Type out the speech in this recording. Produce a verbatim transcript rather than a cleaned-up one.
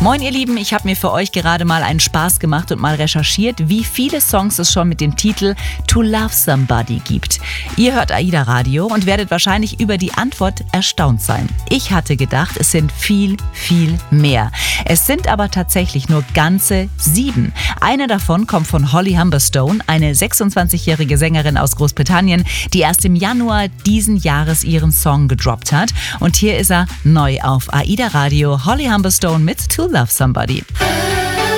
Moin ihr Lieben, ich habe mir für euch gerade mal einen Spaß gemacht und mal recherchiert, wie viele Songs es schon mit dem Titel To Love Somebody gibt. Ihr hört AIDA Radio und werdet wahrscheinlich über die Antwort erstaunt sein. Ich hatte gedacht, es sind viel, viel mehr. Es sind aber tatsächlich nur ganze sieben. Eine davon kommt von Holly Humberstone, eine sechsundzwanzigjährige Sängerin aus Großbritannien, die erst im Januar diesen Jahres ihren Song gedroppt hat. Und hier ist er neu auf AIDA Radio, Holly Humberstone mit To Love Somebody.